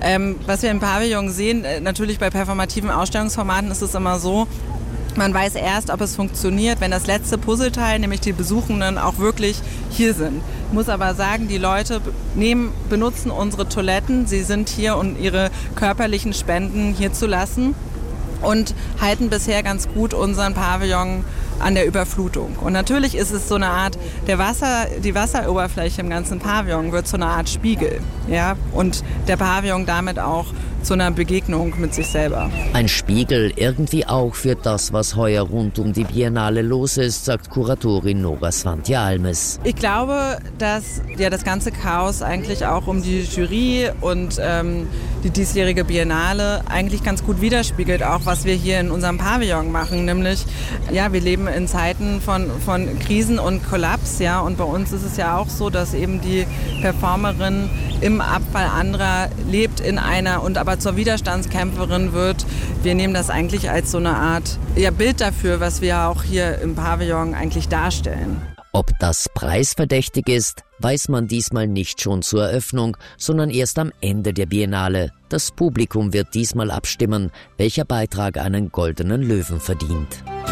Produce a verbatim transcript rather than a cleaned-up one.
Ähm, was wir im Pavillon sehen, äh, natürlich bei performativen Ausstellungsformaten ist es immer so, man weiß erst, ob es funktioniert, wenn das letzte Puzzleteil, nämlich die Besuchenden, auch wirklich hier sind. Ich muss aber sagen, die Leute nehmen, benutzen unsere Toiletten. Sie sind hier, um ihre körperlichen Spenden hier zu lassen und halten bisher ganz gut unseren Pavillon an der Überflutung. Und natürlich ist es so eine Art, der Wasser, die Wasseroberfläche im ganzen Pavillon wird zu einer Art Spiegel. Ja? Und der Pavillon damit auch zu einer Begegnung mit sich selber. Ein Spiegel irgendwie auch für das, was heuer rund um die Biennale los ist, sagt Kuratorin Nora Svantje-Almes. Ich glaube, dass ja, das ganze Chaos eigentlich auch um die Jury und ähm, die diesjährige Biennale eigentlich ganz gut widerspiegelt, auch was wir hier in unserem Pavillon machen. Nämlich, ja, wir leben in Zeiten von, von Krisen und Kollaps. Ja, und bei uns ist es ja auch so, dass eben die Performerin im Abfall anderer lebt in einer und aber zur Widerstandskämpferin wird. Wir nehmen das eigentlich als so eine Art ja, Bild dafür, was wir auch hier im Pavillon eigentlich darstellen. Ob das preisverdächtig ist, weiß man diesmal nicht schon zur Eröffnung, sondern erst am Ende der Biennale. Das Publikum wird diesmal abstimmen, welcher Beitrag einen goldenen Löwen verdient.